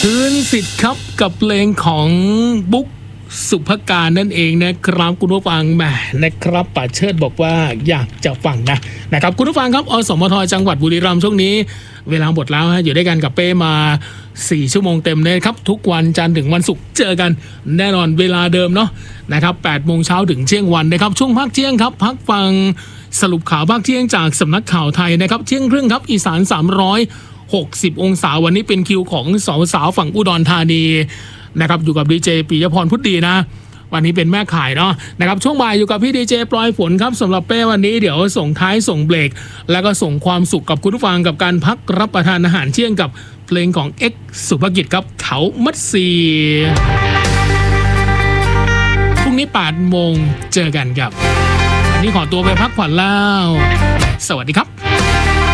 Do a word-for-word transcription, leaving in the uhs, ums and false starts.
คืนสิทธิ์ครับกับเพลงของบุ๊กสุภการนั่นเองนะครับคุณผู้ฟังแหมนะครับป่าเชิดบอกว่าอยากจะฟังนะนะครับคุณผู้ฟังครับอสมทจังหวัดบุรีรัมย์ช่วงนี้เวลาหมดแล้วฮะอยู่ด้วยกันกับเป้มาสี่ชั่วโมงเต็มเลยครับทุกวันจันทร์ถึงวันศุกร์เจอกันแน่นอนเวลาเดิมเนาะนะครับแปดโมงเช้าถึงเที่ยงวันนะครับช่วงพักเที่ยงครับพักฟังสรุปข่าวภาคเที่ยงจากสำนักข่าวไทยนะครับเที่ยงครึ่งครับอีสานสามร้อยหกสิบองศาวันนี้เป็นคิวของสาวสาวฝั่งอุดรธานีนะครับอยู่กับดีเจปิยพรพุทธดีนะวันนี้เป็นแม่ขายเนาะนะครับช่วงบ่ายอยู่กับพี่ดีเจปลอยฝนครับสำหรับเป้วันนี้เดี๋ยวส่งท้ายส่งเบรกแล้วก็ส่งความสุขกับคุณผู้ฟังกับการพักรับประทานอาหารเที่ยงกับเพลงของเอ็กซ์สุภกิจครับเขามัดซีพรุ่งนี้แปดโมงเจอกันครับวันนี้ขอตัวไปพักผ่อนแล้วสวัสดีครับ